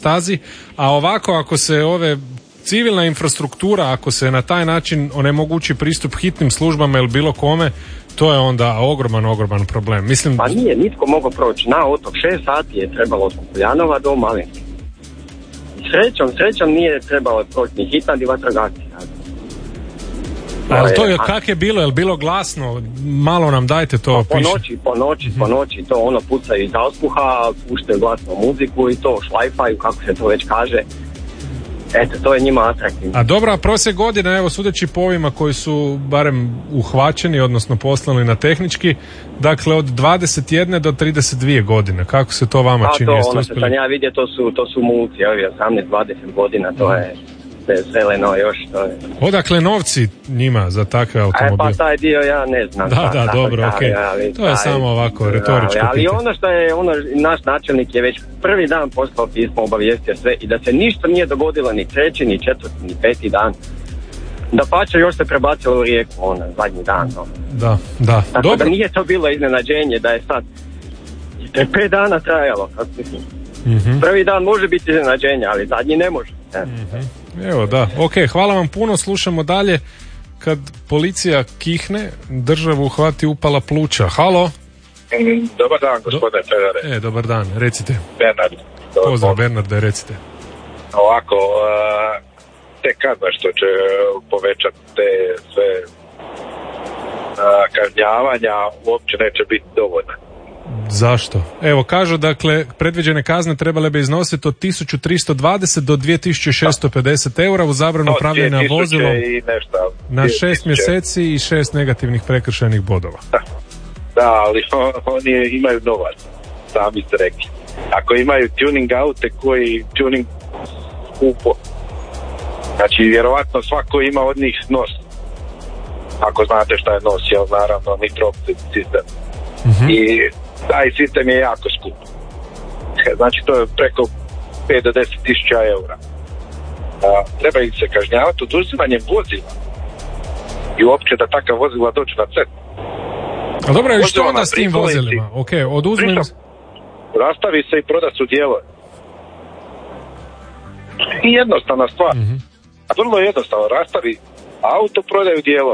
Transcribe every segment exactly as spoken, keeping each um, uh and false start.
stazi, a ovako ako se ove civilna infrastruktura, ako se na taj način onemogući pristup hitnim službama ili bilo kome, to je onda ogroman, ogroman problem. Mislim... Pa nije nitko mogao proći na otok, šest sati je trebalo od Kukuljanova do Malinske. Srećom, srećom nije trebalo proći ni hitna ni vatrogasci. Ali to je, kak je bilo, je li bilo glasno? Malo nam dajte to po, piše. Po noći, po noći, mm-hmm. po noći, to ono pucaju iz auspuha, puštaju glasno muziku i to šlajfaju, kako se to već kaže. Eto, to je njima atraktivno. A dobra, prosjek godina, evo sudeći po ovima koji su barem uhvaćeni, odnosno poslani na tehnički, dakle od dvadeset jedne do trideset dvije godine. Kako se to vama A čini? to Jeste ono što uspjeli? sam ja vidio, to su, to su mulci, ovi osamnaest dvadeset godina, to je zeleno još. To je. Odakle novci njima za takve E automobile? pa taj dio ja ne znam. Da, ta, da, ta, dobro, ta, okej. ali To je taj, samo ovako retoričko ali, ali pitanje. ono što je, ono, naš načelnik je već prvi dan poslao pismo, obavijestio sve i da se ništa nije dogodilo ni treći, ni četvrti, ni peti dan. Da pače još se prebacilo u Rijeku, ono, zadnji dan. No. Da, da. Tako Dobro. da nije to bilo iznenađenje da je sad to je pet dana trajalo, kako mislim. Mm-hmm. Prvi dan može biti iznenađenje, ali zadnji ne može. Mm-hmm. Evo da, ok, hvala vam puno, slušamo dalje. Kad policija kihne, državu uhvati upala pluća. Halo? Dobar dan, gospodine Federe. E, dobar dan, recite. Bernard. Pozdrav, Bernarde, recite. Ovako, uh, te kazne što će povećati te sve uh, kažnjavanja uopće neće biti dovoljne. Zašto? Evo, kažu, dakle, predviđene kazne trebale bi iznositi od tisuću tristo dvadeset do dvije tisuće šesto pedeset eura u zabranu upravljanja vozilom na šest mjeseci i šest negativnih prekršajnih bodova. Da, da ali on, oni imaju novac, sami ste rekli. Ako imaju tuning aute koji tuning skupo, znači vjerovatno svako ima od njih nos. Ako znate šta je nos, jel naravno nitrocid sistem. Mm-hmm. I taj sistem je jako skup. Znači to je preko pet do deset tisuća eura. A, treba ih se kažnjavati oduzimanjem vozila i uopće da takva vozila dođu na cestu. A dobro, i što onda s tim vozilima? Ok, oduzmem... Rastavi se i proda su dijelove. I jednostavna stvar. Mm-hmm. A vrlo jednostavno, rastavi auto, prodaju dijelove.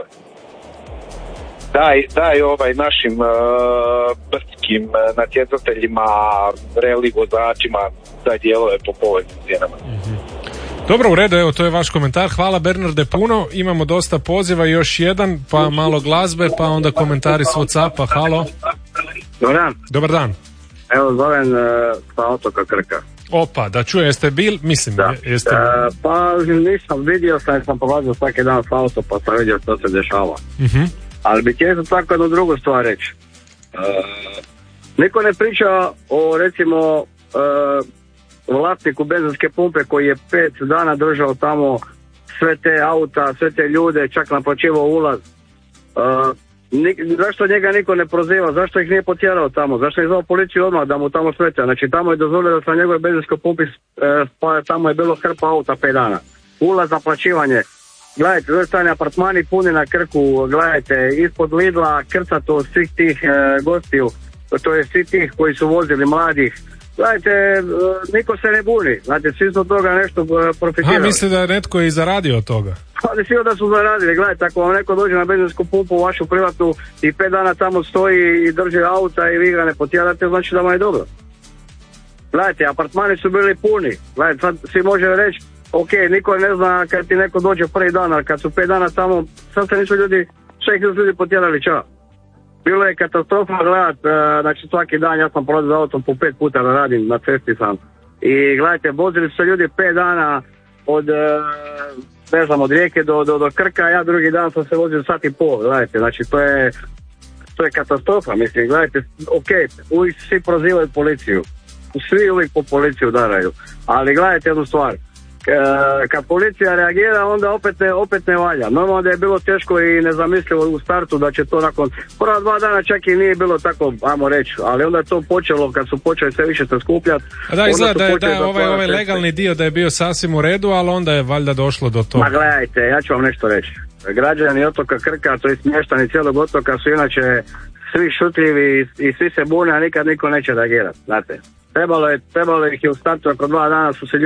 Daj, daj ovaj našim uh, brdskim uh, natjecateljima, reli vozačima, daj dijelove po povoljnim cijenama. Mm-hmm. Dobro, u redu, evo, to je vaš komentar. Hvala, Bernarde, puno. Imamo dosta poziva, još jedan, pa malo glazbe, pa onda komentari s WhatsAppa. Halo. Dobar dan. Dobar dan. Evo, zovem uh, sa otoka Krka. Opa, da čuje, jeste bil, mislim, da. jeste... Uh, pa nisam vidio, sam sam polazio svaki dan s auto, pa sam vidio što se dešava. Mm-hmm. Ali bi htio tako jednu drugu stvar reći. Uh, niko ne priča o, recimo, uh, vlasniku benzinske pumpe koji je pet dana držao tamo sve te auta, sve te ljude, čak naplaćivao ulaz. Uh, nik, zašto njega niko ne proziva, zašto ih nije potjerao tamo, zašto je zvao policiju odmah da mu tamo svete. Znači tamo je dozvolio da sa njegove benzinskoj pumpi uh, pa tamo je bilo hrpa auta pet dana. Ulaz, naplaćivanje. Gledajte, dostane apartmani puni na Krku, gledajte, ispod Lidla krcato svih tih e, gostiju, to je svi tih koji su vozili mladih. Gledajte, e, niko se ne buni, znate, svi su od toga nešto e, profitirali. A, misli da je netko i zaradio od toga? Ali svi da su zaradili, gledajte, ako vam neko dođe na benzinsku pumpu u vašu privatnu i pet dana tamo stoji i drži auta i vi ga ne potjerate, znači da vam je dobro. Gledajte, apartmani su bili puni, gledajte, sad svi može reći, ok, niko ne zna kad ti neko dođe prvi dan, ali kad su pet dana tamo, sad se nisu ljudi, sve ih ljudi potjerali, ča. Bilo je katastrofa gledat, uh, znači svaki dan ja sam prolazio za autom po pet puta da radim, na cesti sam. I gledajte, vozili su se ljudi pet dana od, uh, ne znam, od Rijeke do, do, do Krka, ja drugi dan sam se vozio sat i pol, gledajte, znači to je, to je katastrofa, mislim, gledajte, ok, uvijek svi prozivaju policiju, svi uvijek po policiju udaraju, ali gledajte jednu stvar, kad policija reagira, onda opet ne, opet ne valja. Normalno da je bilo teško i nezamislivo u startu da će to nakon prva dva dana čak i nije bilo tako, ajmo reći, ali onda je to počelo kad su počeli sve više se skupljati. A da, izgleda da je da ovaj, ovaj legalni dio da je bio sasvim u redu, ali onda je valjda došlo do toga. Ma gledajte, ja ću vam nešto reći. Građani otoka Krka, to je smještani cijelog otoka, su inače svi šutljivi i, i svi se bune, a nikad niko neće reagirati, znate. Trebalo je, trebalo ih je u startu, ako dva dana su se